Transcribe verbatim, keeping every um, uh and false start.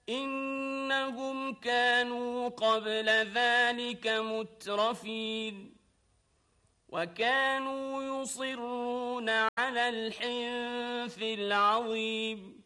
إنهم كانوا قبل ذلك مترفين وكانوا يصرون على الحنث العظيم